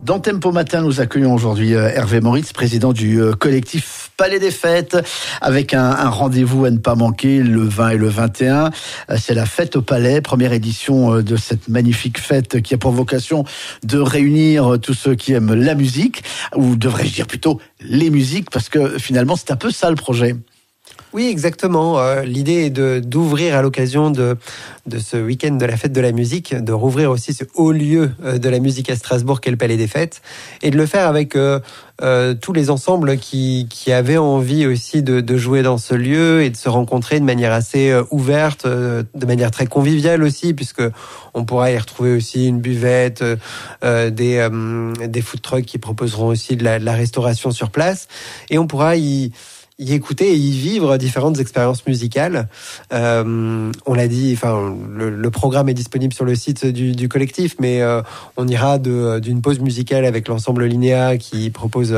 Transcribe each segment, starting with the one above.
Dans Tempo Matin, nous accueillons aujourd'hui Hervé Moritz, président du collectif Palais des Fêtes, avec un rendez-vous à ne pas manquer le 20 et le 21. C'est la fête au Palais, première édition de cette magnifique fête qui a pour vocation de réunir tous ceux qui aiment la musique, ou devrais-je dire plutôt les musiques, parce que finalement c'est un peu ça le projet. Oui, exactement. L'idée est d'ouvrir à l'occasion de ce week-end de la fête de la musique, de rouvrir aussi ce haut lieu de la musique à Strasbourg qu'est le Palais des Fêtes, et de le faire avec tous les ensembles qui avaient envie aussi de jouer dans ce lieu et de se rencontrer de manière assez ouverte, de manière très conviviale aussi, puisque on pourra y retrouver aussi une buvette, des food trucks qui proposeront aussi de la restauration sur place, et on pourra y écouter et y vivre différentes expériences musicales. On l'a dit, enfin, le programme est disponible sur le site du collectif, mais on ira d'une pause musicale avec l'ensemble Linéa qui propose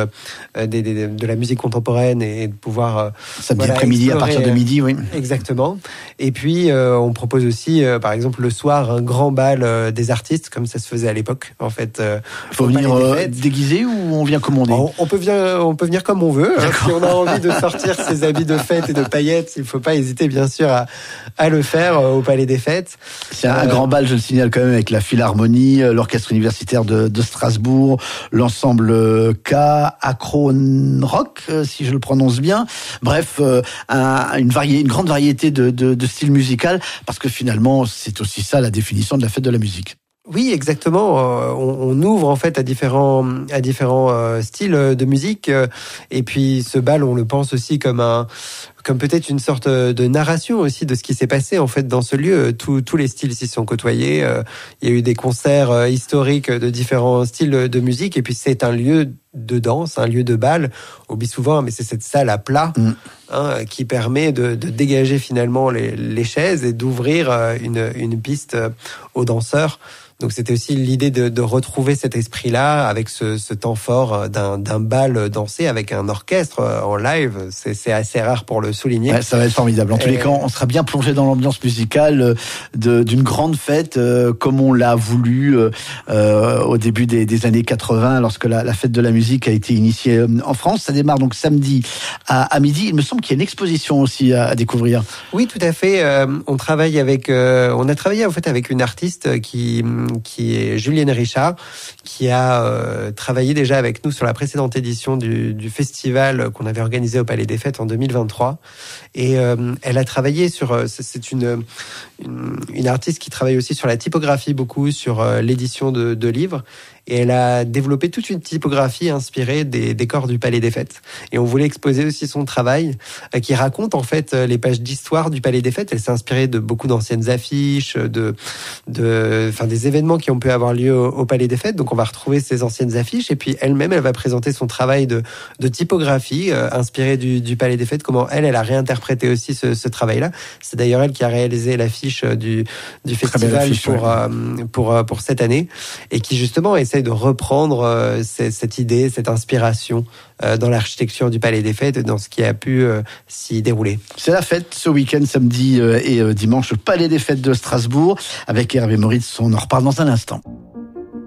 de la musique contemporaine et de pouvoir samedi après-midi à partir de midi, oui. Exactement. Et puis on propose aussi, par exemple, le soir, un grand bal des artistes, comme ça se faisait à l'époque. En fait, faut venir déguisé ou on vient commander? On peut venir comme on veut. Hein, si on a envie de sortir ses habits de fête et de paillettes, il ne faut pas hésiter bien sûr à le faire au Palais des Fêtes. C'est un grand bal, je le signale quand même, avec la Philharmonie, l'Orchestre universitaire de Strasbourg, l'ensemble K, Akron Rock, si je le prononce bien. Bref, une grande variété de styles musicaux, parce que finalement, c'est aussi ça la définition de la fête de la musique. Oui, exactement. On ouvre en fait à différents styles de musique, et puis ce bal, on le pense aussi comme peut-être une sorte de narration aussi de ce qui s'est passé en fait dans ce lieu. Tous les styles s'y sont côtoyés. Il y a eu des concerts historiques de différents styles de musique, et puis c'est un lieu de danse, un lieu de bal, oublie souvent, mais c'est cette salle à plat qui permet de dégager finalement les chaises et d'ouvrir une piste aux danseurs. Donc c'était aussi l'idée de retrouver cet esprit-là avec ce temps fort d'un bal dansé avec un orchestre en live. C'est assez rare pour le souligner. Ouais, ça va être formidable. En tous les cas, on sera bien plongé dans l'ambiance musicale d'une grande fête comme on l'a voulu au début des années 80, lorsque la fête de la musique a été initiée en France. Ça démarre donc samedi à midi. Il me semble qu'il y a une exposition aussi à découvrir. Oui, tout à fait. On a travaillé en fait avec une artiste qui est Julienne Richard, qui a travaillé déjà avec nous sur la précédente édition du festival qu'on avait organisé au Palais des Fêtes en 2023. Et elle a travaillé c'est une artiste qui travaille aussi sur la typographie, beaucoup sur l'édition de livres. Et elle a développé toute une typographie inspirée des décors du Palais des Fêtes. Et on voulait exposer aussi son travail qui raconte en fait les pages d'histoire du Palais des Fêtes. Elle s'est inspirée de beaucoup d'anciennes affiches, des événements qui ont pu avoir lieu au Palais des Fêtes. Donc on va retrouver ces anciennes affiches, et puis elle va présenter son travail de typographie inspiré du Palais des Fêtes. Comment elle a réinterprété aussi ce travail-là. C'est d'ailleurs elle qui a réalisé l'affiche du festival pour cette année, et qui justement essaye de reprendre cette idée, cette inspiration dans l'architecture du Palais des Fêtes et dans ce qui a pu s'y dérouler. C'est la fête ce week-end, samedi et dimanche, au Palais des Fêtes de Strasbourg, avec Hervé Moritz. On en reparle dans un instant.